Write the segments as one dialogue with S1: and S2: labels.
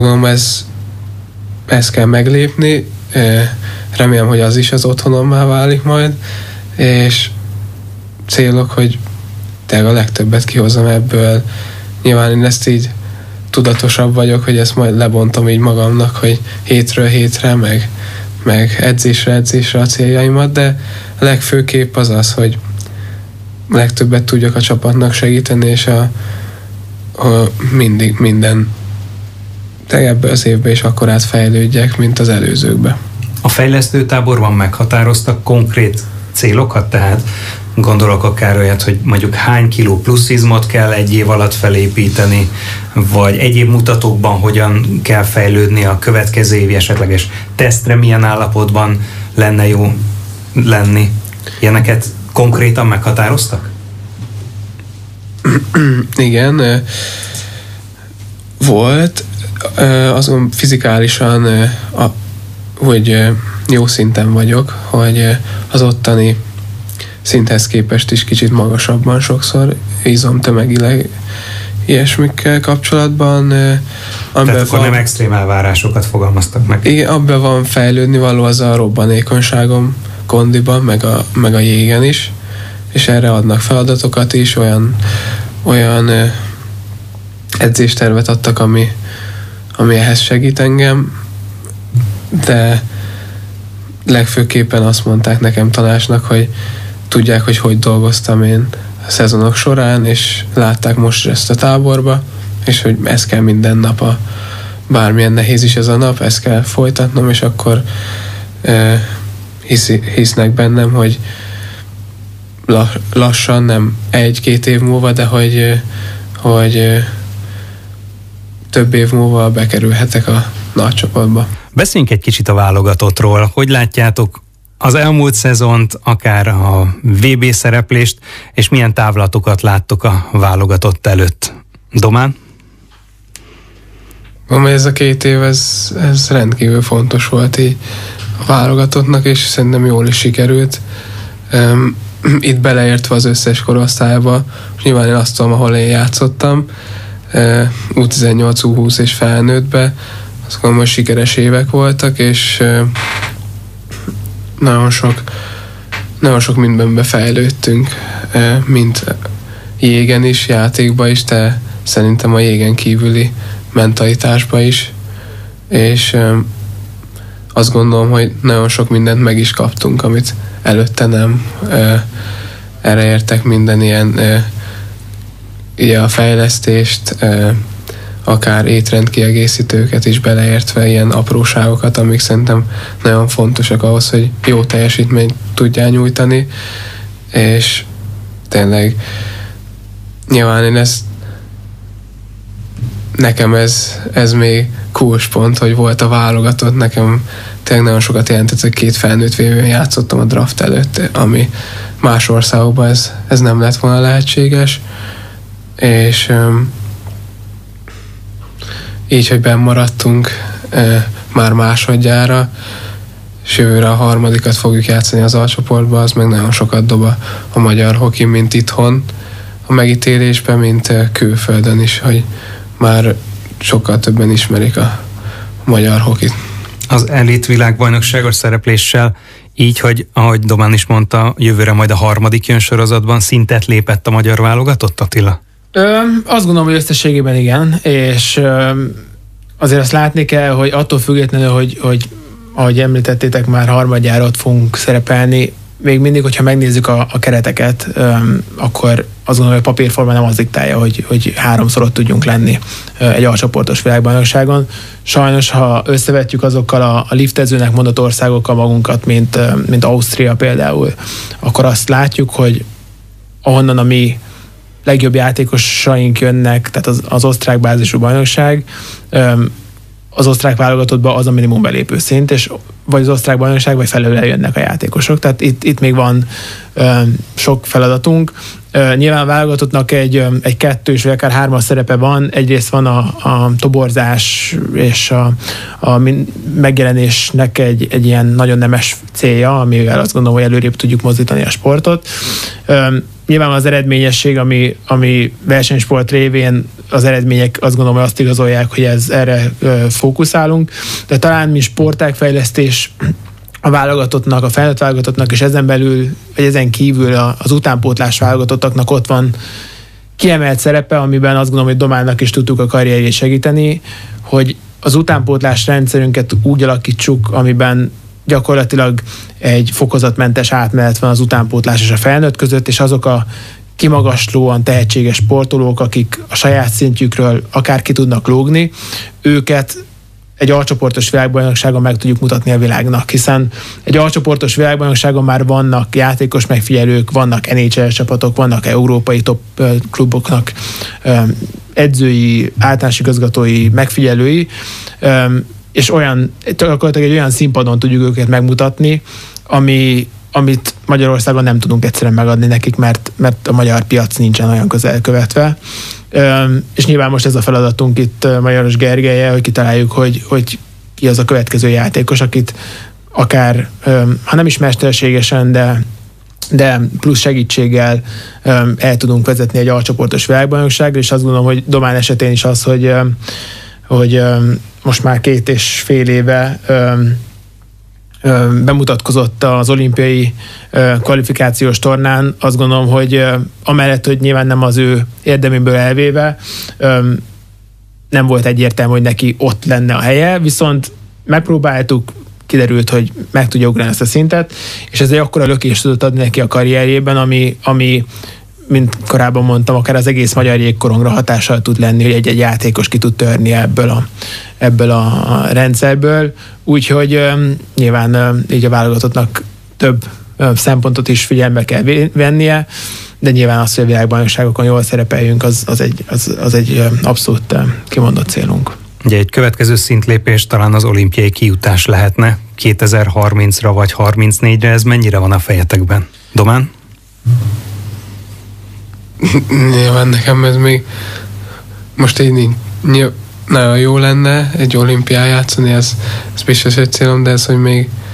S1: ezt kell meglépni, remélem, hogy az is az otthonommá válik majd, és célok, hogy tényleg a legtöbbet kihozom ebből. Nyilván én ezt így tudatosabb vagyok, hogy ezt majd lebontom így magamnak, hogy hétről hétre, meg edzésre a céljaimat, de a legfőképp az, hogy legtöbbet tudjak a csapatnak segíteni, és mindig minden ebbe az évben is akkorát fejlődjek, mint az előzőkben.
S2: A fejlesztőtáborban meghatároztak konkrét célokat, tehát gondolok akár olyat, hogy mondjuk hány kiló plusz izmot kell egy év alatt felépíteni, vagy egyéb mutatókban hogyan kell fejlődni a következő évi esetleges tesztre, milyen állapotban lenne jó lenni. Ilyeneket konkrétan meghatároztak?
S1: Igen, volt, azon fizikálisan, hogy jó szinten vagyok, hogy az ottani szinthez képest is kicsit magasabban sokszor izomtömegileg ilyesmikkel kapcsolatban.
S2: Tehát akkor nem extrém elvárásokat fogalmaztak meg.
S1: Igen, abban van fejlődni való, az a robbanékonyságom kondiban, meg a jégen is, és erre adnak feladatokat is, olyan edzéstervet adtak, ami ehhez segít engem, de legfőképpen azt mondták nekem tanácsnak, hogy tudják, hogy dolgoztam én a szezonok során, és látták most ezt a táborba, és hogy ez kell minden nap, bármilyen nehéz is ez a nap, ezt kell folytatnom, és akkor hisznek bennem, hogy lassan, nem 1-2 év múlva, de hogy több év múlva bekerülhetek a nagy csapatba.
S2: Beszéljünk egy kicsit a válogatottról. Hogy látjátok az elmúlt szezont, akár a VB szereplést, és milyen távlatokat láttok a válogatott előtt? Domán?
S1: Ez a 2 év, ez rendkívül fontos volt így a válogatottnak, és szerintem jól is sikerült. Itt beleértve az összes korosztályba, nyilván én azt tudom, ahol én játszottam, U18, U20 és felnőttbe, azt gondolom, hogy sikeres évek voltak, és nagyon sok mindenben fejlődtünk, mint jégen is, játékban is, de szerintem a jégen kívüli mentalitásban is, és azt gondolom, hogy nagyon sok mindent meg is kaptunk, amit előtte nem. Erre értek minden ilyen ugye a fejlesztést, akár étrendkiegészítőket is beleértve, ilyen apróságokat, amik szerintem nagyon fontosak ahhoz, hogy jó teljesítményt tudjál nyújtani, és tényleg nyilván én nekem ez még kulcspont, hogy volt a válogatott, nekem tényleg nagyon sokat jelentett, hogy 2 felnőtt VB-n játszottam a draft előtt, ami más országokban ez nem lett volna lehetséges, és így, hogy benn maradtunk már másodjára, és jövőre a 3. fogjuk játszani az alcsoportba, az meg nagyon sokat dob a magyar hoki, mint itthon a megítélésben, mint külföldön is, hogy már sokkal többen ismerik a magyar hokit.
S2: Az elit világbajnokságos szerepléssel így, hogy ahogy Domán is mondta, jövőre majd a 3. jön sorozatban, szintet lépett a magyar válogatott, Attila?
S3: Azt gondolom, hogy összességében igen, és azért azt látni kell, hogy attól függetlenül, hogy ahogy említettétek, már 3. ott fogunk szerepelni, még mindig, hogyha megnézzük a kereteket, akkor azt gondolom, hogy a papírforma nem az diktálja, hogy 3-szor ott tudjunk lenni egy alcsoportos világbajnokságon. Sajnos, ha összevetjük azokkal a liftezőnek mondott országokkal magunkat, mint Ausztria például, akkor azt látjuk, hogy ahonnan a mi legjobb játékosaink jönnek, tehát az osztrák bázisú bajnokság, az osztrák válogatottban az a minimum belépő szint, és vagy az osztrák bajnokság, vagy felőle jönnek a játékosok. Tehát itt még van sok feladatunk. Nyilván a válogatottnak egy 2 vagy akár 3 szerepe van. Egyrészt van a toborzás és a megjelenésnek egy ilyen nagyon nemes célja, amivel azt gondolom, hogy előrébb tudjuk mozdítani a sportot. Nyilván az eredményesség, ami versenysport révén az eredmények, azt gondolom, hogy azt igazolják, hogy erre fókuszálunk, de talán mi sportágfejlesztés a válogatottnak, a felnőtt válogatottnak, és ezen belül, vagy ezen kívül az utánpótlás válogatottaknak ott van kiemelt szerepe, amiben azt gondolom, hogy Dománnak is tudtuk a karrierjét segíteni, hogy az utánpótlás rendszerünket úgy alakítsuk, amiben gyakorlatilag egy fokozatmentes átmenet van az utánpótlás és a felnőtt között, és azok a kimagaslóan tehetséges sportolók, akik a saját szintjükről akár ki tudnak lógni, őket egy alcsoportos világbajnokságon meg tudjuk mutatni a világnak, hiszen egy alcsoportos világbajnokságon már vannak játékos megfigyelők, vannak NHL csapatok, vannak európai top kluboknak edzői, általános igazgatói, megfigyelői, és gyakorlatilag egy olyan színpadon tudjuk őket megmutatni, amit Magyarországon nem tudunk egyszerűen megadni nekik, mert a magyar piac nincsen olyan közel követve. És nyilván most ez a feladatunk itt Majoros Gergellyel, hogy kitaláljuk, hogy ki az a következő játékos, akit akár, ha nem is mesterségesen, de plusz segítséggel el tudunk vezetni egy alcsoportos világbajnokságra, és azt gondolom, hogy Domán esetén is az, hogy most már 2,5 éve bemutatkozott az olimpiai kvalifikációs tornán. Azt gondolom, hogy amellett, hogy nyilván nem az ő érdeméből elvéve, nem volt egyértelmű, hogy neki ott lenne a helye, viszont megpróbáltuk, kiderült, hogy meg tudja ugrani ezt a szintet, és ez egy akkora lökést tudott adni neki a karrierjében, ami mint korábban mondtam, akár az egész magyar jégkorongra hatással tud lenni, hogy egy játékos ki tud törni ebből a rendszerből. Úgyhogy nyilván így a válogatottnak több szempontot is figyelme kell vennie, de nyilván az, hogy a világbajnokságokon jól szerepeljünk, az egy abszolút kimondott célunk.
S2: Ugye egy következő szintlépés talán az olimpiai kijutás lehetne 2030-ra vagy 34-re, ez mennyire van a fejetekben? Domán?
S1: Nyilván nekem ez még most így nincs. Nagyon jó lenne egy olimpián játszani, ez biztos egy célom, de ez, hogy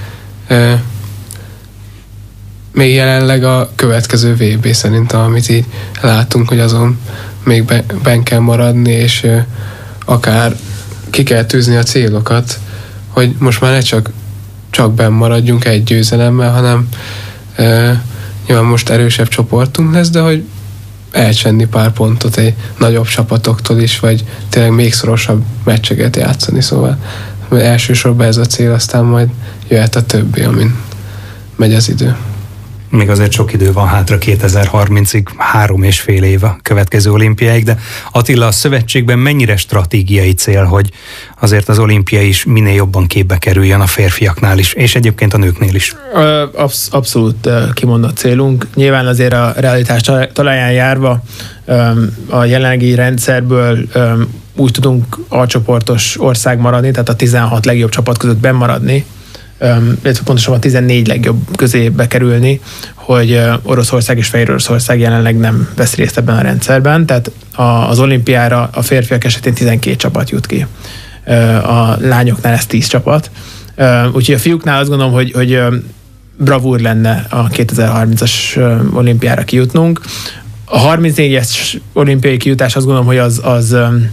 S1: még jelenleg a következő VB szerintem, amit így látunk, hogy azon még benn kell maradni, és akár ki kell tűzni a célokat, hogy most már ne csak benn maradjunk egy győzelemmel, hanem nyilván most erősebb csoportunk lesz, de hogy elcsenni pár pontot egy nagyobb csapatoktól is, vagy tényleg még szorosabb meccseket játszani, szóval elsősorban ez a cél, aztán majd jöhet a többi, amin megy az idő.
S2: Még azért sok idő van hátra 2030-ig, 3,5 év a következő olimpiáig, de Attila, a szövetségben mennyire stratégiai cél, hogy azért az olimpia is minél jobban képbe kerüljön a férfiaknál is, és egyébként a nőknél is?
S3: Abszolút kimondott célunk. Nyilván azért a realitás talaján járva a jelenlegi rendszerből úgy tudunk alcsoportos ország maradni, tehát a 16 legjobb csapat között benn maradni, illetve pontosan a 14 legjobb közé bekerülni, hogy Oroszország és Fehéroroszország jelenleg nem vesz részt ebben a rendszerben, tehát az olimpiára a férfiak esetén 12 csapat jut ki. A lányoknál ez 10 csapat. Úgyhogy a fiúknál azt gondolom, hogy bravúr lenne a 2030-as olimpiára kijutnunk. A 34-es olimpiai kijutás azt gondolom, hogy az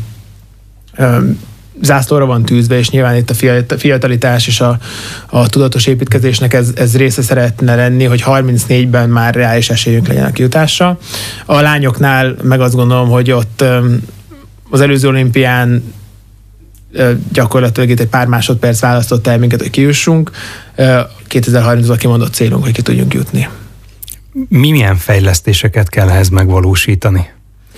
S3: zászlóra van tűzve, és nyilván itt a fiatalitás és a tudatos építkezésnek ez része szeretne lenni, hogy 34-ben már reális esélyünk legyen a kijutásra. A lányoknál meg azt gondolom, hogy ott az előző olimpián gyakorlatilag itt egy pár másodperc választott el minket, hogy kijussunk. 2030-ban kimondott célunk, hogy ki tudjunk jutni.
S2: Milyen fejlesztéseket kell ehhez megvalósítani?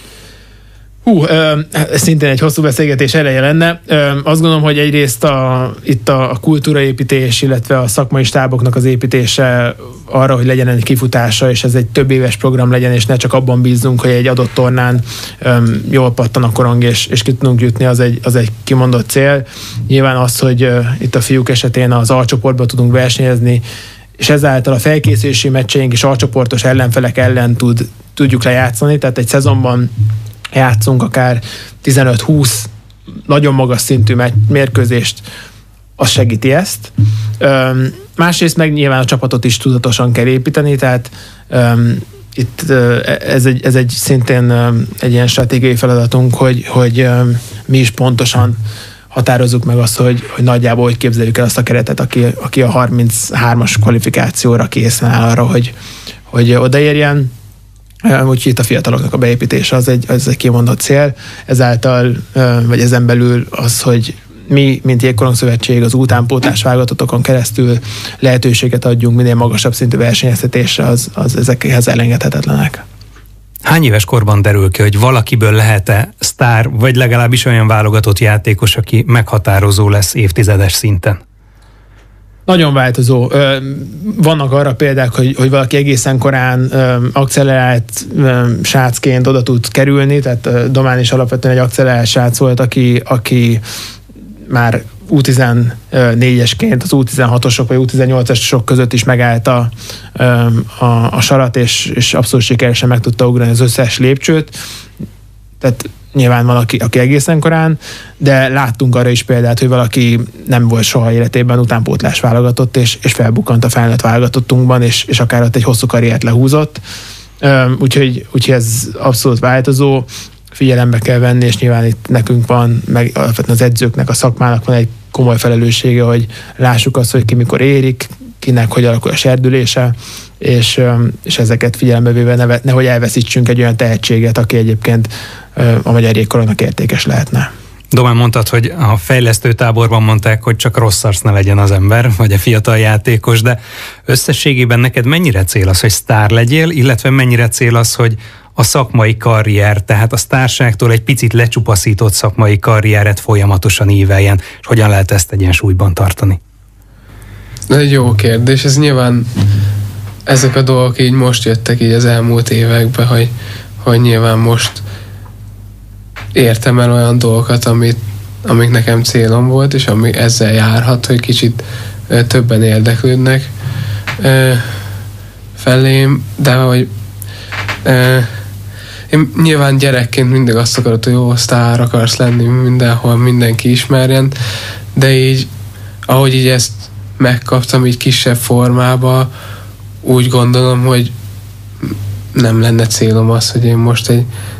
S3: Szintén egy hosszú beszélgetés eleje lenne. Azt gondolom, hogy egyrészt itt a kultúraépítés, illetve a szakmai stáboknak az építése arra, hogy legyen egy kifutása, és ez egy több éves program legyen, és ne csak abban bízzunk, hogy egy adott tornán jól pattan a korong, és ki tudunk jutni, az egy kimondott cél. Nyilván az, hogy itt a fiúk esetén az alcsoportban tudunk versenyezni, és ezáltal a felkészülési meccseink és alcsoportos ellenfelek ellen tudjuk lejátszani, tehát egy szezonban játszunk akár 15-20 nagyon magas szintű mérkőzést, az segíti ezt. Másrészt meg nyilván a csapatot is tudatosan kell építeni, tehát itt ez egy szintén egy ilyen stratégiai feladatunk, hogy mi is pontosan határozzuk meg azt, hogy nagyjából hogy képzeljük el azt a keretet, aki a 33-as kvalifikációra készen áll arra, hogy odaérjen. Úgyhogy itt a fiataloknak a beépítése az egy kimondott cél. Ezáltal, vagy ezen belül az, hogy mi, mint Jégkorong Szövetség az utánpótlás válogatotokon keresztül lehetőséget adjunk minél magasabb szintű versenyeztetésre, az ezekhez elengedhetetlenek.
S2: Hány éves korban derül ki, hogy valakiből lehet-e sztár, vagy legalábbis olyan válogatott játékos, aki meghatározó lesz évtizedes szinten?
S3: Nagyon változó. Vannak arra példák, hogy valaki egészen korán accelerált srácként oda tud kerülni, tehát Domán is alapvetően egy accelerált srác volt, aki már U14-esként az U16-osok vagy U18-osok között is megállt a sarat, és abszolút sikeresen meg tudta ugrani az összes lépcsőt. Tehát nyilván van, aki egészen korán, de láttunk arra is példát, hogy valaki nem volt soha életében utánpótlás válogatott, és felbukkant a felnőtt válogatottunkban, és akár ott egy hosszú karriert lehúzott. Úgyhogy ez abszolút változó. Figyelembe kell venni, és nyilván itt nekünk van, meg alapvetően az edzőknek, a szakmának van egy komoly felelőssége, hogy lássuk azt, hogy ki mikor érik, kinek hogy alakul a serdülése, és ezeket figyelembe véve nehogy elveszítsünk egy olyan tehetséget, aki egyébként a magyar jégkorongnak értékes lehetne.
S2: Domán, mondtad, hogy a fejlesztő táborban mondták, hogy csak rossz arc ne legyen az ember, vagy a fiatal játékos, de összességében neked mennyire cél az, hogy sztár legyél, illetve mennyire cél az, hogy a szakmai karrier, tehát a sztárságtól egy picit lecsupaszított szakmai karrieret folyamatosan íveljen, és hogyan lehet ezt egyensúlyban tartani?
S1: Ez egy jó kérdés, ez nyilván ezek a dolgok így most jöttek így az elmúlt években, hogy nyilván most értem el olyan dolgokat, amik nekem célom volt, és ami ezzel járhat, hogy kicsit többen érdeklődnek felém, de hogy én nyilván gyerekként mindig azt akarod, hogy jó, sztár akarsz lenni mindenhol, mindenki ismerjen, de így, ahogy így ezt megkaptam így kisebb formában, úgy gondolom, hogy nem lenne célom az, hogy én most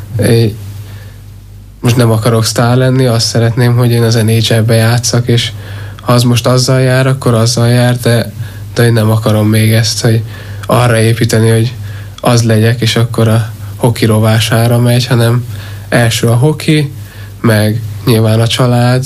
S1: most nem akarok sztár lenni, azt szeretném, hogy én az NHL-be játszak, és ha az most azzal jár, akkor azzal jár, de én nem akarom még ezt, hogy arra építeni, hogy az legyek, és akkor a hoki rovására megy, hanem első a hoki, meg nyilván a család,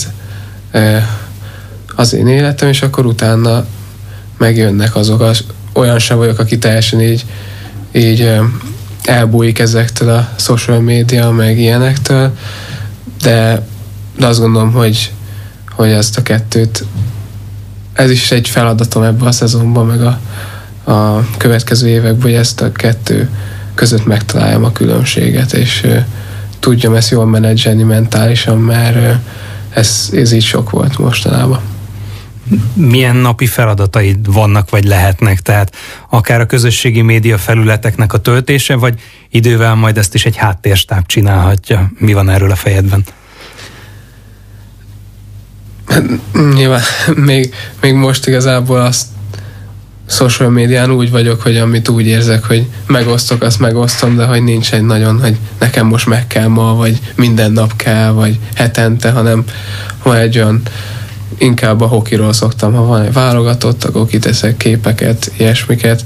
S1: az én életem, és akkor utána megjönnek azok. Olyan sem vagyok, aki teljesen így elbújik ezektől a social media, meg ilyenektől, de azt gondolom, hogy ezt a kettőt, ez is egy feladatom ebben a szezonban, meg a következő években, hogy ezt a kettő között megtaláljam a különbséget, és tudjam ezt jól menedzselni mentálisan, mert ez így sok volt mostanában.
S2: Milyen napi feladataid vannak, vagy lehetnek? Tehát akár a közösségi média felületeknek a töltése, vagy idővel majd ezt is egy háttérstáb csinálhatja? Mi van erről a fejedben?
S1: Nyilván még most igazából azt social médián úgy vagyok, hogy amit úgy érzek, hogy megosztok, azt megosztom, de hogy nincs egy nagyon, hogy nekem most meg kell ma, vagy minden nap kell, vagy hetente, hanem van egy olyan, inkább a hokiról szoktam, ha van egy válogatott, akkor kiteszek képeket, ilyesmiket.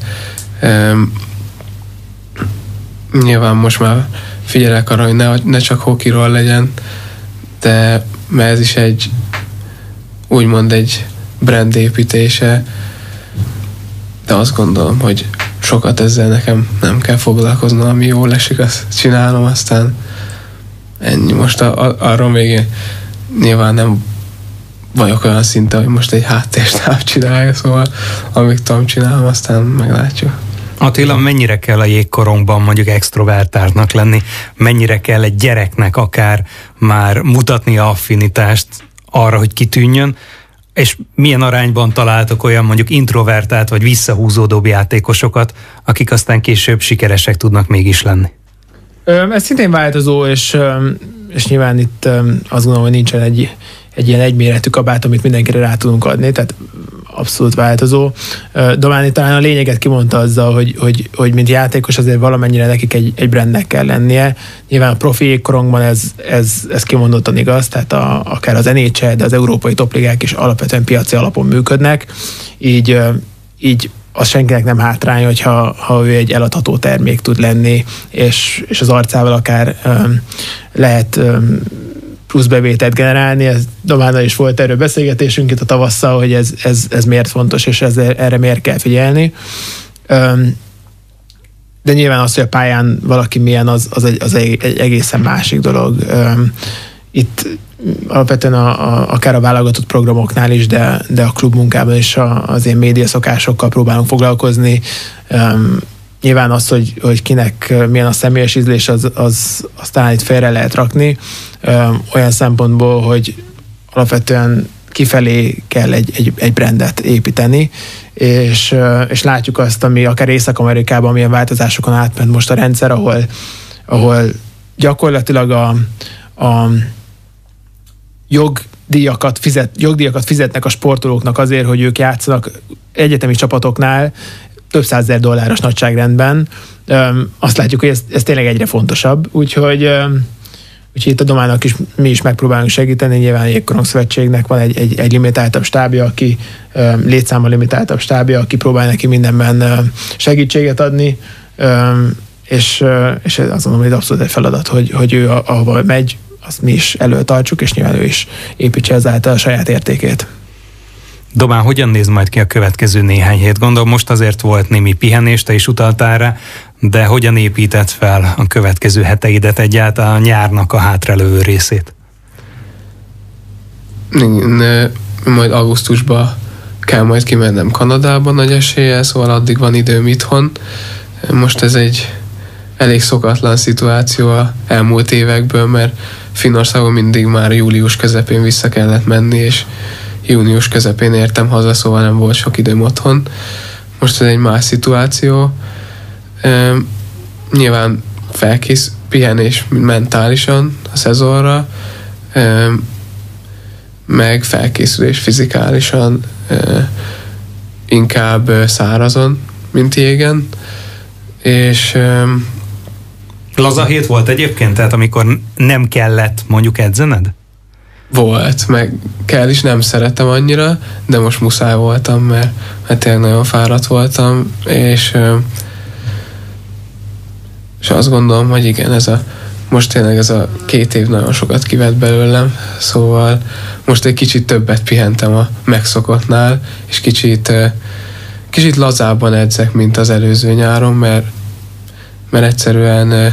S1: Nyilván most már figyelek arra, hogy ne csak hokiról legyen, de mert ez is úgymond egy brand építése, de azt gondolom, hogy sokat ezzel nekem nem kell foglalkoznom, ami jól esik, azt csinálom, aztán ennyi. Most arról még nyilván nem vagyok olyan szinten, hogy most egy háttérstáb csinálja, szóval amíg tudom csinálom, aztán meglátjuk.
S2: Attila, mennyire kell a jégkorongban mondjuk extrovertáltnak lenni? Mennyire kell egy gyereknek akár már mutatnia affinitást arra, hogy kitűnjön? És milyen arányban találtok olyan mondjuk introvertált vagy visszahúzódóbb játékosokat, akik aztán később sikeresek tudnak mégis lenni?
S3: Ez szintén változó, és nyilván itt azt gondolom, hogy nincsen egy ilyen egyméretű kabát, amit mindenkire rá tudunk adni. Tehát abszolút változó. Dománi talán a lényeget kimondta azzal, hogy mint játékos azért valamennyire nekik egy brandnek kell lennie. Nyilván a profi jégkorongban ez kimondottan igaz, tehát akár az NHL, de az európai topligák is alapvetően piaci alapon működnek, így az senkinek nem hátrány, ha ő egy eladható termék tud lenni, és az arcával akár lehet plusz bevételt generálni. Ez Dománnal is volt erről beszélgetésünk itt a tavasszal, hogy ez miért fontos, és erre miért kell figyelni. De nyilván az, hogy a pályán valaki milyen, az egy egészen másik dolog. Itt alapvetően akár a válogatott programoknál is, de a klubmunkában is az ilyen média szokásokkal próbálunk foglalkozni. Nyilván az, hogy kinek milyen a személyes ízlés, az talán itt félre lehet rakni. Olyan szempontból, hogy alapvetően kifelé kell egy brandet építeni, és látjuk azt, ami akár Észak-Amerikában milyen változásokon átment most a rendszer, ahol gyakorlatilag a jogdíjakat fizetnek a sportolóknak azért, hogy ők játszanak egyetemi csapatoknál több $100,000 nagyságrendben. Azt látjuk, hogy ez tényleg egyre fontosabb, úgyhogy itt a Domának is mi is megpróbálunk segíteni. Nyilván a Jégkorong Szövetségnek van egy limitáltabb stábja, létszámmal limitáltabb stábja, aki próbál neki mindenben segítséget adni, és azt mondom, hogy ez abszolút egy feladat, hogy ő ahova megy, azt mi is előtartsuk, és nyilván ő is építse ezáltal a saját értékét.
S2: Domán, hogyan néz majd ki a következő néhány hét? Gondolom most azért volt némi pihenés, te is utaltál rá, de hogyan épített fel a következő heteidet, egyáltalán a nyárnak a hátralövő részét?
S1: Majd augusztusban kell majd kimennem Kanadába nagy eséllyel, szóval addig van időm itthon. Most ez egy elég szokatlan szituáció a elmúlt évekből, mert Finnországon mindig már július közepén vissza kellett menni, és június közepén értem haza, szóval nem volt sok időm otthon. Most ez egy más szituáció. Nyilván pihenés mentálisan a szezonra, meg felkészülés fizikálisan, inkább szárazon, mint jégen. És
S2: laza hét volt egyébként, tehát amikor nem kellett mondjuk edzened?
S1: Volt, meg kell is, nem szeretem annyira, de most muszáj voltam, mert tényleg nagyon fáradt voltam, és azt gondolom, hogy igen, most tényleg ez a 2 év nagyon sokat kivett belőlem, szóval most egy kicsit többet pihentem a megszokottnál, és kicsit lazábban edzek, mint az előző nyáron, mert egyszerűen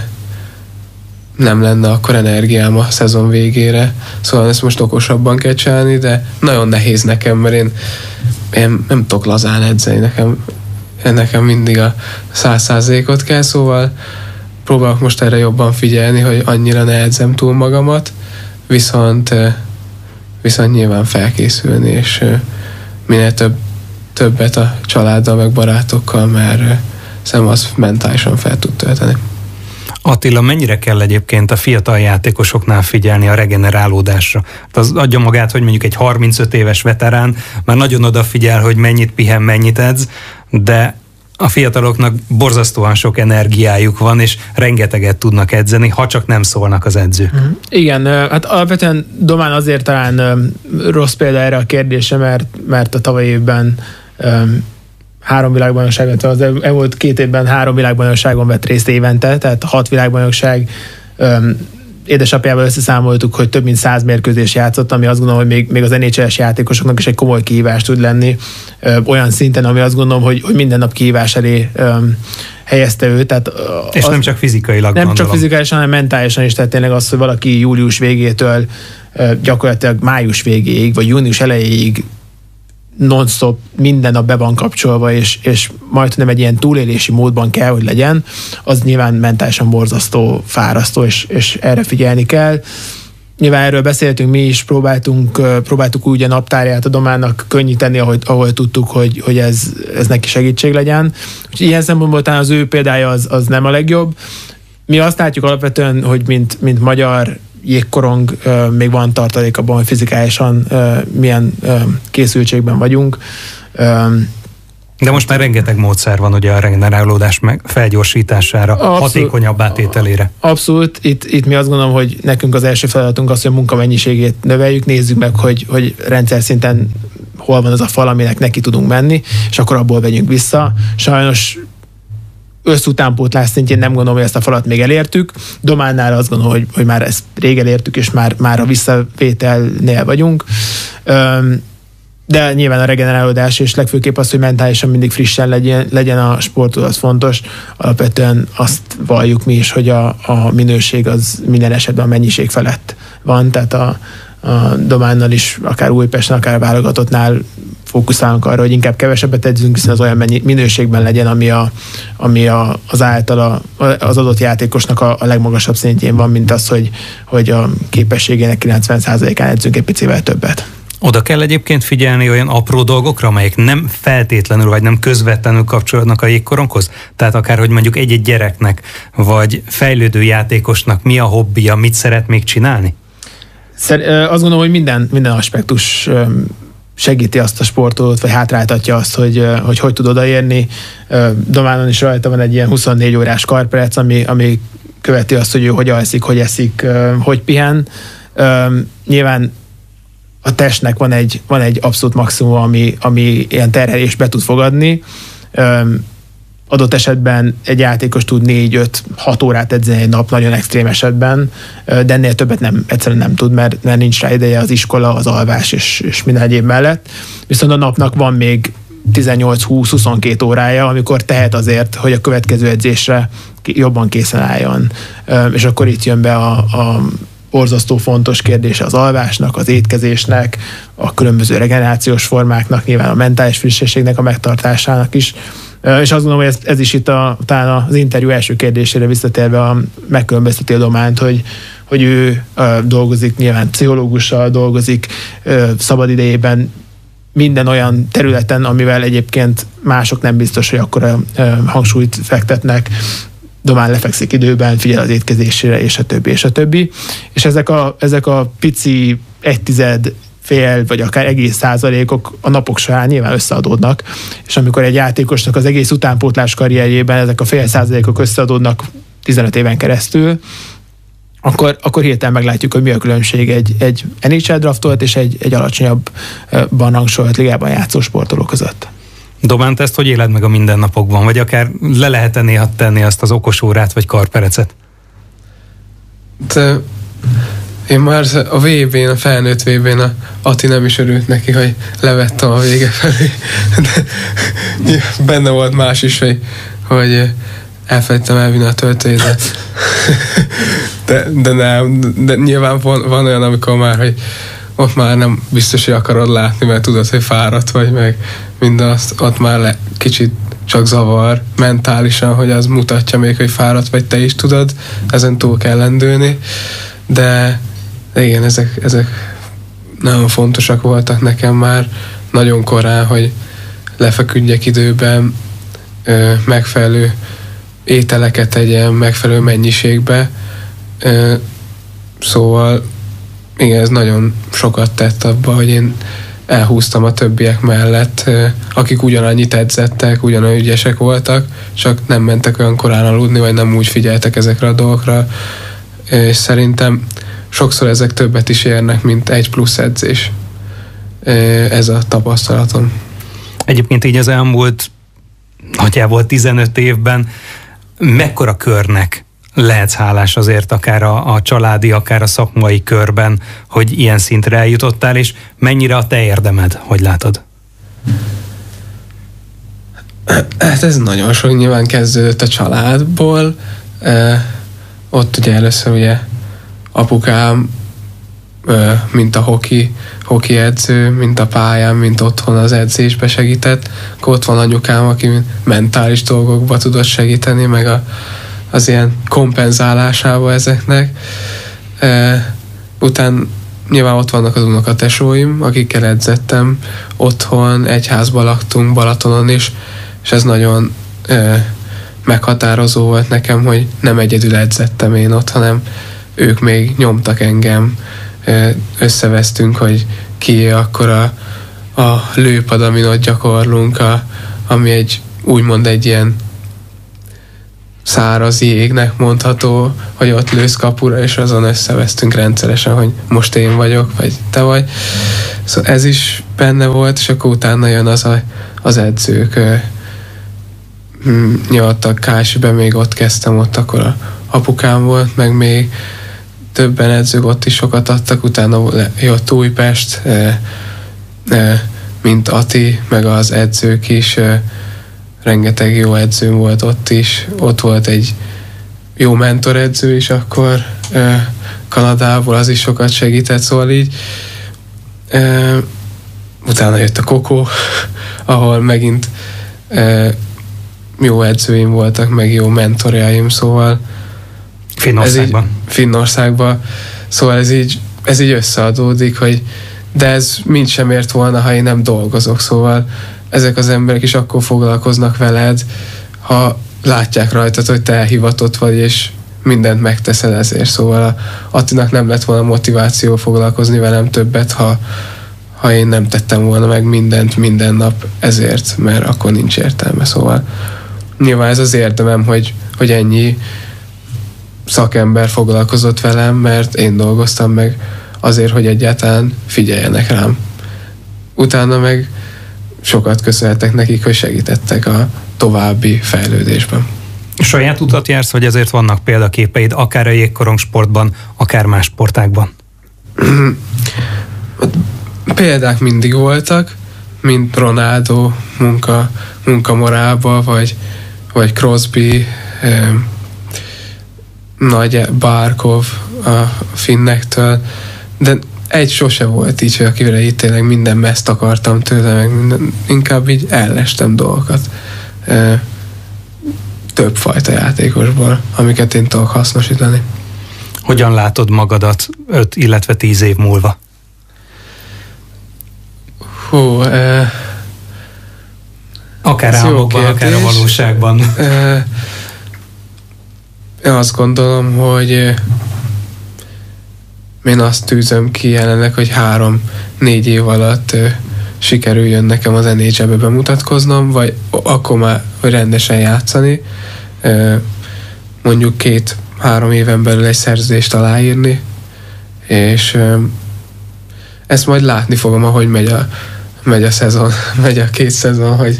S1: nem lenne akkor energiám a szezon végére, szóval ezt most okosabban kell csinálni, de nagyon nehéz nekem, mert én nem tudok lazán edzeni, nekem mindig a 100%-ot kell, szóval próbálok most erre jobban figyelni, hogy annyira ne edzem túl magamat, viszont nyilván felkészülni, és minél többet a családdal, meg barátokkal, mert szerintem az mentálisan fel tud tölteni.
S2: Attila, mennyire kell egyébként a fiatal játékosoknál figyelni a regenerálódásra? Az adja magát, hogy mondjuk egy 35 éves veterán már nagyon odafigyel, hogy mennyit pihen, mennyit edz, de a fiataloknak borzasztóan sok energiájuk van, és rengeteget tudnak edzeni, ha csak nem szólnak az edzők.
S3: Igen, hát alapvetően Domán azért talán rossz példa erre a kérdése, mert a tavalyi évben 3 világbajnokságon, az elmúlt 2 évben 3 világbajnokságon vett részt évente, tehát 6 világbajnokság. Édesapjával összeszámoltuk, hogy több mint 100 mérkőzés játszott, ami azt gondolom, hogy még az NHL-es játékosoknak is egy komoly kihívás tud lenni, olyan szinten, ami azt gondolom, hogy minden nap kihívás elé helyezte őt. Tehát
S2: és nem csak fizikailag,
S3: nem csak fizikálisan, hanem mentálisan is, tehát tényleg az, hogy valaki július végétől gyakorlatilag május végéig, vagy június elejéig non-stop minden nap be van kapcsolva, és majdnem egy ilyen túlélési módban kell, hogy legyen, az nyilván mentálisan borzasztó, fárasztó, és erre figyelni kell. Nyilván erről beszéltünk mi is, próbáltuk úgy a naptárját a Dománnak könnyíteni, ahol tudtuk, hogy ez neki segítség legyen. Úgyhogy ilyen szempontból talán az ő példája az nem a legjobb. Mi azt látjuk alapvetően, hogy mint magyar jégkorong még van tartalék abban, hogy fizikálisan milyen készültségben vagyunk.
S2: De most már rengeteg módszer van ugye a regenerálódás meg felgyorsítására, hatékonyabb átételére.
S3: Abszolút. Itt mi azt gondolom, hogy nekünk az első feladatunk az, hogy a munkamennyiségét növeljük, nézzük meg, hogy rendszer szinten hol van az a fal, aminek neki tudunk menni, és akkor abból vegyünk vissza. Sajnos összutánpótlás szintjén nem gondolom, hogy ezt a falat még elértük. Dománnál azt gondolom, hogy már ezt rég elértük, és már a visszavételnél vagyunk. De nyilván a regenerálódás, és legfőképp az, hogy mentálisan mindig frissen legyen a sportoló, az fontos. Alapvetően azt valljuk mi is, hogy a minőség az minden esetben a mennyiség felett van, tehát a Dománnal is, akár Újpesten, akár válogatottnál fókuszálunk arra, hogy inkább kevesebbet edzünk, hiszen az olyan minőségben legyen, ami az által az adott játékosnak a legmagasabb szintjén van, mint az, hogy a képességének 90%-án edzünk egy picivel többet.
S2: Oda kell egyébként figyelni olyan apró dolgokra, amelyek nem feltétlenül, vagy nem közvetlenül kapcsolódnak a jégkoronghoz? Tehát akár, hogy mondjuk egy-egy gyereknek, vagy fejlődő játékosnak mi a hobbija, mit szeret még csinálni?
S3: Azt gondolom, hogy minden aspektus segíti azt a sportolót, vagy hátráltatja azt, hogy tud odaérni. Dománon is rajta van egy ilyen 24 órás karperec, ami követi azt, hogy ő hogy alszik, hogy eszik, hogy pihen. Nyilván a testnek van egy abszolút maximum, ami ilyen terhelést be tud fogadni. Adott esetben egy játékos tud 4-5-6 órát edzeni egy nap nagyon extrém esetben, de ennél többet egyszerűen nem tud, mert nincs rá ideje, az iskola, az alvás és minden egyéb mellett. Viszont a napnak van még 18-20-22 órája, amikor tehet azért, hogy a következő edzésre jobban készen álljon. És akkor itt jön be a borzasztó fontos kérdése az alvásnak, az étkezésnek, a különböző regenerációs formáknak, nyilván a mentális frissességnek a megtartásának is. És azt gondolom, hogy ez is itt talán az interjú első kérdésére visszatérve megkülönbözteti a Dománt, hogy ő dolgozik, nyilván pszichológussal dolgozik, szabadidejében minden olyan területen, amivel egyébként mások nem biztos, hogy akkora hangsúlyt fektetnek. Domán lefekszik időben, figyel az étkezésére, és a többi, és a többi. És ezek a pici 1/10, fél, vagy akár egész százalékok a napok során nyilván összeadódnak, és amikor egy játékosnak az egész utánpótlás karrierjében ezek a fél százalékok összeadódnak 15 éven keresztül, akkor hirtelen meglátjuk, hogy mi a különbség egy NHL draftolt és egy alacsonyabban rangsolt ligában játszó sportoló között.
S2: Dománt, ezt hogy éled meg a mindennapokban? Vagy akár le lehet néha tenni azt az okos órát, vagy karperecet?
S1: Én már a VB-n, a felnőtt VB-n a Ati nem is örült neki, hogy levettem a vége felé. De benne volt más is, hogy elfelejtettem elvinni a töltőjét. De nyilván van olyan, amikor már, hogy ott már nem biztos, hogy akarod látni, mert tudod, hogy fáradt vagy, meg mindazt, ott már kicsit csak zavar mentálisan, hogy az mutatja még, hogy fáradt vagy, te is tudod, ezen túl kell lendülni. De igen, ezek nagyon fontosak voltak nekem már nagyon korán, hogy lefeküdjek időben, megfelelő ételeket tegyen, megfelelő mennyiségbe. Szóval igen, ez nagyon sokat tett abba, hogy én elhúztam a többiek mellett, akik ugyanannyit edzettek, ugyanolyan ügyesek voltak, csak nem mentek olyan korán aludni, vagy nem úgy figyeltek ezekre a dolgokra, és szerintem sokszor ezek többet is érnek, mint 1+ edzés. Ez a tapasztalatom.
S2: Egyébként így az elmúlt nagyjából 15 évben mekkora körnek lehetsz hálás azért akár a családi, akár a szakmai körben, hogy ilyen szintre eljutottál, és mennyire a te érdemed, hogy látod?
S1: Hát ez nagyon sok, nyilván kezdődött a családból. Ott ugye először ugye apukám, mint a hoki edző, mint a pályán, mint otthon az edzésbe segített. Akkor ott van anyukám, aki mentális dolgokba tudott segíteni, meg az ilyen kompenzálásába ezeknek. Után nyilván ott vannak az unokatesóim, akikkel edzettem otthon, egy házban laktunk Balatonon is, és ez nagyon meghatározó volt nekem, hogy nem egyedül edzettem én ott, hanem ők még nyomtak engem, összevesztünk, hogy kié akkor a lőpad, amin ott gyakorlunk, ami úgymond egy ilyen száraz jégnek mondható, hogy ott lősz kapura, és azon összevesztünk rendszeresen, hogy most én vagyok, vagy te vagy. Szóval ez is benne volt, és akkor utána jön az edzők. Nyilván a Kásiben még ott kezdtem, ott akkor apukám volt, meg még többen edzők ott is sokat adtak, utána jött Újpest, mint Ati, meg az edzők is, rengeteg jó edzőm volt ott is, ott volt egy jó mentoredző is akkor Kanadából, az is sokat segített, szóval így utána jött a Kokó, ahol megint jó edzőim voltak, meg jó mentorjaim, szóval Finnországban. Szóval ez így összeadódik, de ez mind sem ért volna, ha én nem dolgozok, szóval ezek az emberek is akkor foglalkoznak veled, ha látják rajtad, hogy te elhivatott vagy, és mindent megteszed ezért. Szóval Attinak nem lett volna motiváció foglalkozni velem többet, ha én nem tettem volna meg mindent minden nap ezért, mert akkor nincs értelme. Szóval nyilván ez az érdemem, hogy ennyi szakember foglalkozott velem, mert én dolgoztam meg azért, hogy egyáltalán figyeljenek rám. Utána meg sokat köszönhetek nekik, hogy segítettek a további fejlődésben.
S2: Saját utat jársz, vagy ezért vannak példaképeid, akár a jégkorong sportban, akár más sportágban?
S1: Példák mindig voltak, mint Ronaldo munkamorálba, vagy Crosby, nagy Barkov a finnektől, de egy sose volt így, hogy akire itt tényleg minden mezt akartam tőle, meg inkább így ellestem dolgokat több fajta játékosból, amiket én tudok hasznosítani.
S2: Hogyan látod magadat 5, illetve 10 év múlva? Akár álmokban, akár a valóságban.
S1: Én azt gondolom, hogy én azt tűzöm ki jelenleg, hogy 3-4 év alatt sikerüljön nekem az NHL-be bemutatkoznom, vagy akkor már rendesen játszani, mondjuk 2-3 éven belül egy szerződést aláírni, és ezt majd látni fogom, ahogy megy a szezon, megy a 2 szezon, hogy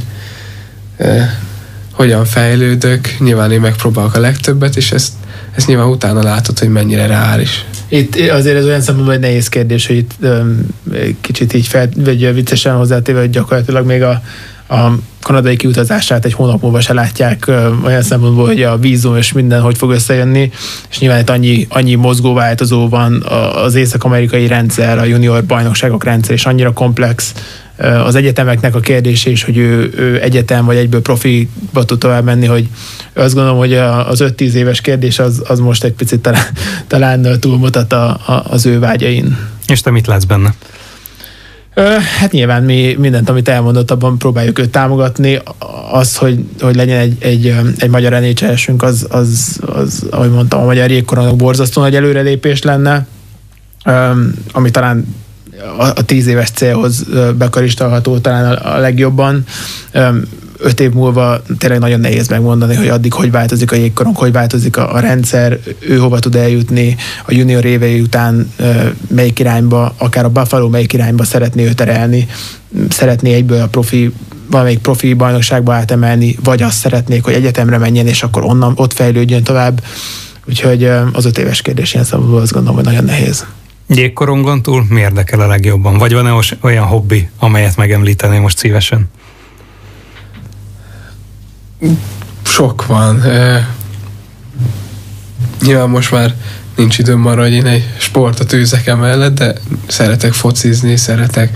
S1: hogyan fejlődök. Nyilván én megpróbálok a legtöbbet, és ezt nyilván utána látod, hogy mennyire reális.
S3: Itt azért ez olyan szempontból egy nehéz kérdés, hogy itt kicsit így vagy viccesen hozzátéve, hogy gyakorlatilag még a kanadai kiutazását egy hónap múlva se látják olyan szempontból, hogy a vízum és minden hogy fog összejönni, és nyilván itt annyi mozgóváltozó van, az észak-amerikai rendszer, a junior bajnokságok rendszer, és annyira komplex, az egyetemeknek a kérdése is, hogy ő egyetem vagy egyből profiba tud tovább menni, hogy azt gondolom, hogy az 5-10 éves kérdés az most egy picit talán túlmutat az ő vágyain. És te mit látsz benne? Hát nyilván mi mindent, amit elmondott, abban próbáljuk őt támogatni. Az, hogy legyen egy magyar NHL-esünk, az, ahogy mondtam, a magyar jégkorongnak borzasztó nagy előrelépés lenne, ami talán a 10 éves célhoz bekaristalható talán a legjobban. 5 év múlva tényleg nagyon nehéz megmondani, hogy addig hogy változik a jégkorong, hogy változik a rendszer, ő hova tud eljutni, a junior évei után melyik irányba, akár a Buffalo melyik irányba szeretné őt terelni, szeretné egyből valamelyik profi bajnokságba átemelni, vagy azt szeretnék, hogy egyetemre menjen, és akkor onnan ott fejlődjön tovább. Úgyhogy az 5 éves kérdés ilyen szempontból azt gondolom, hogy nagyon nehéz. Jégkorongon túl mi érdekel a legjobban? Vagy van-e olyan hobbi, amelyet megemlítené most szívesen? Sok van. Nyilván most már nincs időm arra, hogy én egy sportot űzzek emellett, de szeretek focizni, szeretek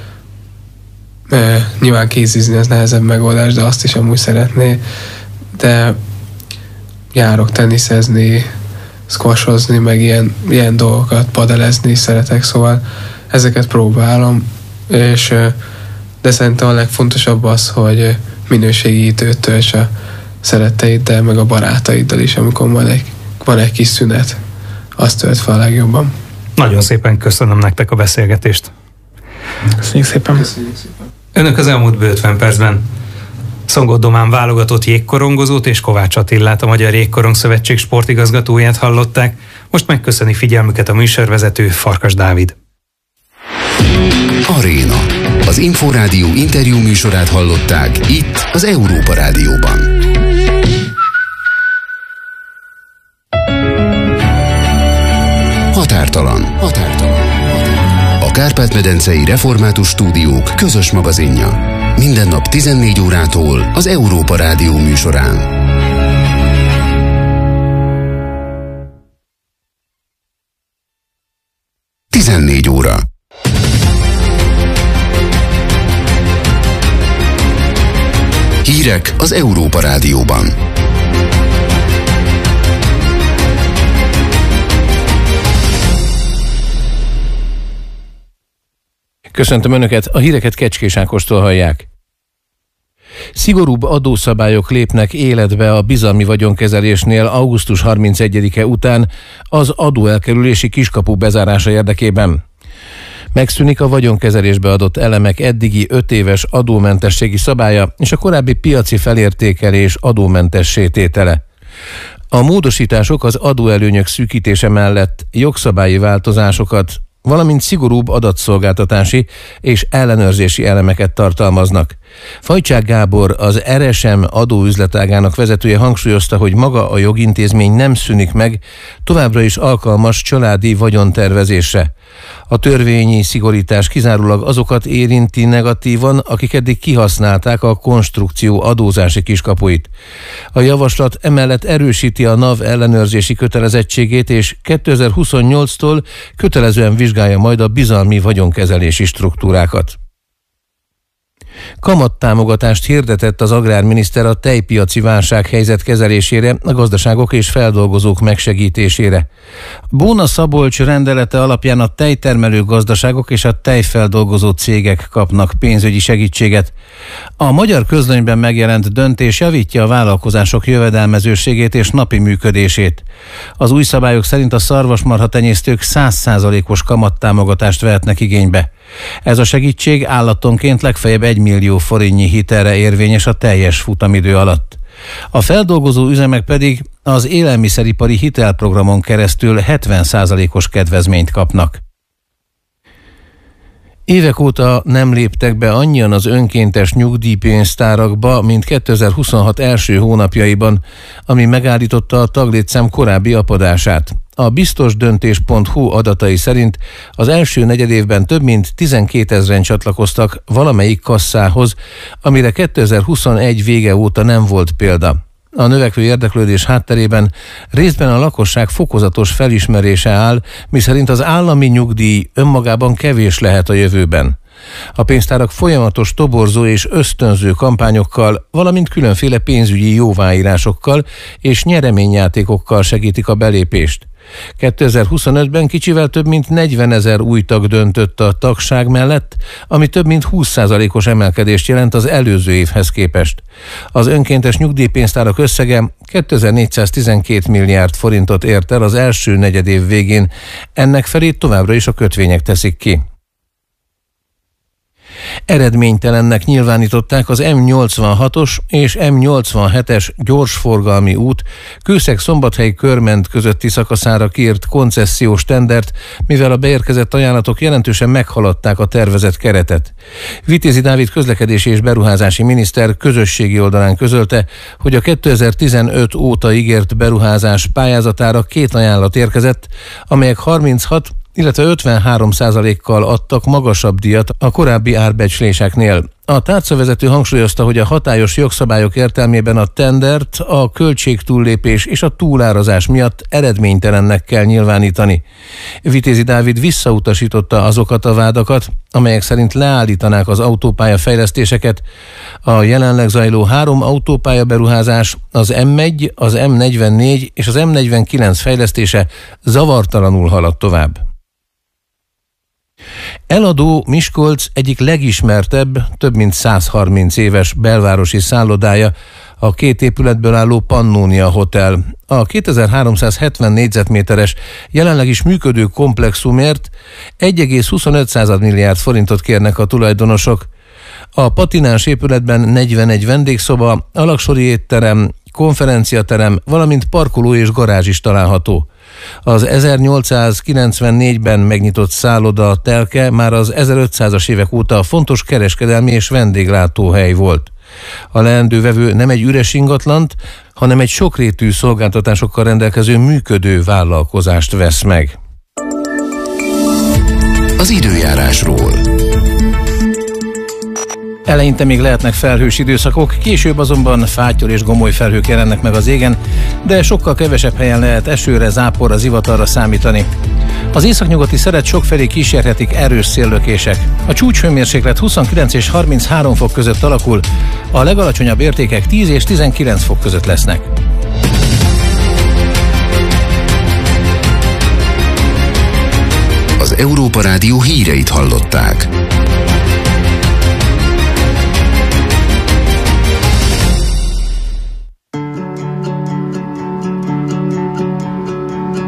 S3: nyilván kézizni, az nehezebb megoldás, de azt is amúgy szeretné. De járok teniszezni, squashozni, meg ilyen dolgokat, padelezni szeretek, szóval ezeket próbálom, de szerintem a legfontosabb az, hogy minőségi időt tölts a szeretteiddel, meg a barátaiddal is, amikor van egy kis szünet, azt tölt fel a legjobban. Nagyon szépen köszönöm nektek a beszélgetést. Köszönjük szépen.
S1: Köszönjük szépen.
S2: Önök az elmúlt 50 percben Szongott Domán válogatott jégkorongozót és Kovács Attillát, a Magyar Jégkorong Szövetség sportigazgatóját hallották. Most megköszöni figyelmüket a műsorvezető, Farkas Dávid.
S4: Aréna. Az Inforádió interjú műsorát hallották itt az Európa Rádióban. Határtalan. A Kárpát-medencei Református Stúdiók közös magazinja. Minden nap 14 órától az Európa Rádió műsorán. 14 óra. Hírek az Európa Rádióban.
S5: Köszöntöm Önöket, a híreket Kecskés Ákostól hallják. Szigorúbb adószabályok lépnek életbe a bizalmi vagyonkezelésnél augusztus 31-e után az adóelkerülési kiskapu bezárása érdekében. Megszűnik a vagyonkezelésbe adott elemek eddigi 5 éves adómentességi szabálya és a korábbi piaci felértékelés adómentessé tétele. A módosítások az adóelőnyök szűkítése mellett jogszabályi változásokat, valamint szigorúbb adatszolgáltatási és ellenőrzési elemeket tartalmaznak. Fajcsák Gábor, az RSM adóüzletágának vezetője hangsúlyozta, hogy maga a jogintézmény nem szűnik meg, továbbra is alkalmas családi vagyontervezésre. A törvényi szigorítás kizárólag azokat érinti negatívan, akik eddig kihasználták a konstrukció adózási kiskapuit. A javaslat emellett erősíti a NAV ellenőrzési kötelezettségét, és 2028-tól kötelezően vizsgálja majd a bizalmi vagyonkezelési struktúrákat. Kamattámogatást hirdetett az agrárminiszter a tejpiaci válsághelyzet kezelésére, a gazdaságok és feldolgozók megsegítésére. Bóna Szabolcs rendelete alapján a tejtermelő gazdaságok és a tejfeldolgozó cégek kapnak pénzügyi segítséget. A Magyar Közlönyben megjelent döntés javítja a vállalkozások jövedelmezőségét és napi működését. Az új szabályok szerint a szarvasmarha tenyésztők 100%-os kamattámogatást vehetnek igénybe. Ez a segítség állatonként legfeljebb 1 millió forintnyi hitelre érvényes a teljes futamidő alatt. A feldolgozó üzemek pedig az élelmiszeripari hitelprogramon keresztül 70%-os kedvezményt kapnak. Évek óta nem léptek be annyian az önkéntes nyugdíjpénztárakba, mint 2026 első hónapjaiban, ami megállította a taglétszám korábbi apadását. A biztosdöntés.hu adatai szerint az első negyedévben több mint 12 000-en csatlakoztak valamelyik kasszához, amire 2021 vége óta nem volt példa. A növekvő érdeklődés hátterében részben a lakosság fokozatos felismerése áll, miszerint az állami nyugdíj önmagában kevés lehet a jövőben. A pénztárak folyamatos toborzó és ösztönző kampányokkal, valamint különféle pénzügyi jóváírásokkal és nyereményjátékokkal segítik a belépést. 2025-ben kicsivel több mint 40 000 új tag döntött a tagság mellett, ami több mint 20%-os emelkedést jelent az előző évhez képest. Az önkéntes nyugdíjpénztárak összege 2412 milliárd forintot ért el az első negyedév végén, ennek felét továbbra is a kötvények teszik ki. Eredménytelennek nyilvánították az M86-os és M87-es gyorsforgalmi út Kőszeg-Szombathely-Körment közötti szakaszára kiírt koncesziós tendert, mivel a beérkezett ajánlatok jelentősen meghaladták a tervezett keretet. Vitézi Dávid közlekedési és beruházási miniszter közösségi oldalán közölte, hogy a 2015 óta ígért beruházás pályázatára 2 ajánlat érkezett, amelyek 36, illetve 53%-kal adtak magasabb díjat a korábbi árbecsléseknél. A tárcavezető hangsúlyozta, hogy a hatályos jogszabályok értelmében a tendert a költségtúllépés és a túlárazás miatt eredménytelennek kell nyilvánítani. Vitézi Dávid visszautasította azokat a vádakat, amelyek szerint leállítanák az autópálya fejlesztéseket. A jelenleg zajló 3 autópálya beruházás, az M1, az M44 és az M49 fejlesztése zavartalanul halad tovább. Eladó Miskolc egyik legismertebb, több mint 130 éves belvárosi szállodája, a 2 épületből álló Pannonia Hotel. A 2370 négyzetméteres, jelenleg is működő komplexumért 1,25 milliárd forintot kérnek a tulajdonosok. A patináns épületben 41 vendégszoba, alaksori étterem, konferenciaterem, valamint parkoló és garázs is található. Az 1894-ben megnyitott szálloda Telke már az 1500-as évek óta fontos kereskedelmi és vendéglátóhely volt. A leendő vevő nem egy üres ingatlant, hanem egy sokrétű szolgáltatásokkal rendelkező működő vállalkozást vesz meg.
S4: Az időjárásról.
S5: Eleinte még lehetnek felhős időszakok, később azonban fáttyol és gomoly felhők jelennek meg az égen, de sokkal kevesebb helyen lehet esőre, záporra, zivatarra számítani. Az északnyugati szeret sokfelé kísérhetik erős széllökések. A csúcshőmérséklet 29 és 33 fok között alakul, a legalacsonyabb értékek 10 és 19 fok között lesznek.
S4: Az Európa Rádió híreit hallották.